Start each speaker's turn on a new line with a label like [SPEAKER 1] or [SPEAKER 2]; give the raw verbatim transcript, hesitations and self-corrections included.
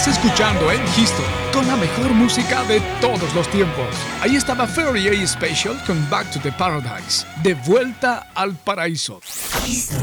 [SPEAKER 1] Estás escuchando en History con la mejor música de todos los tiempos. Ahí estaba Ferry A Special con Back to the Paradise. De vuelta al paraíso.
[SPEAKER 2] History.